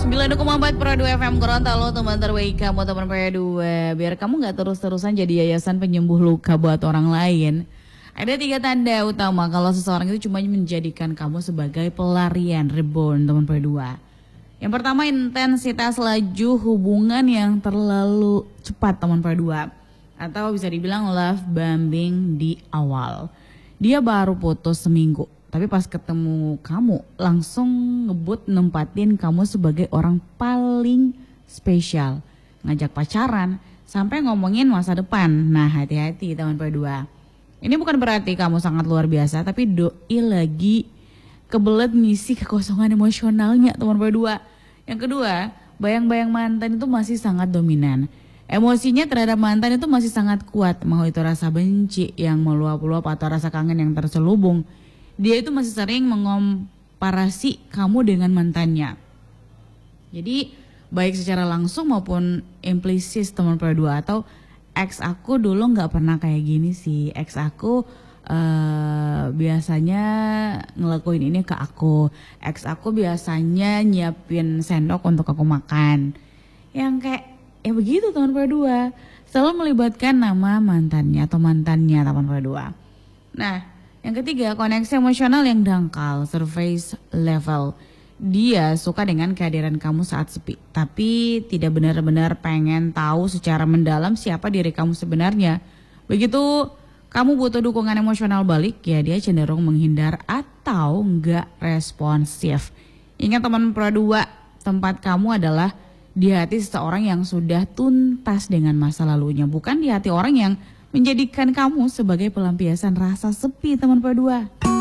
90,4 Pro 2 FM Gorontalo, teman terbaik kamu teman Pro 2. Biar kamu gak terus-terusan jadi yayasan penyembuh luka buat orang lain. Ada 3 tanda utama kalau seseorang itu cuma menjadikan kamu sebagai pelarian reborn teman Pro 2. Yang pertama, intensitas laju hubungan yang terlalu cepat teman Pro 2. Atau bisa dibilang love bombing di awal. Dia baru putus seminggu, tapi pas ketemu kamu langsung ngebut nempatin kamu sebagai orang paling spesial. Ngajak pacaran sampai ngomongin masa depan. Nah, hati-hati teman P2. Ini bukan berarti kamu sangat luar biasa, tapi doi lagi kebelet ngisi kekosongan emosionalnya teman P2. Yang kedua, bayang-bayang mantan itu masih sangat dominan. Emosinya terhadap mantan itu masih sangat kuat. Mau itu rasa benci yang meluap-luap atau rasa kangen yang terselubung. Dia itu masih sering mengomparasi kamu dengan mantannya. Jadi baik secara langsung maupun implisit teman berdua. Atau ex aku dulu gak pernah kayak gini sih. Ex aku biasanya ngelakuin ini ke aku. Ex aku biasanya nyiapin sendok untuk aku makan. Yang kayak ya begitu teman berdua. Selalu melibatkan nama mantannya atau mantannya teman berdua. Nah, yang ketiga, koneksi emosional yang dangkal, surface level. Dia suka dengan kehadiran kamu saat sepi, tapi tidak benar-benar pengen tahu secara mendalam siapa diri kamu sebenarnya. Begitu kamu butuh dukungan emosional balik, ya dia cenderung menghindar atau enggak responsif. Ingat teman Pro 2, tempat kamu adalah di hati seseorang yang sudah tuntas dengan masa lalunya, bukan di hati orang yang menjadikan kamu sebagai pelampiasan rasa sepi teman Pro 2.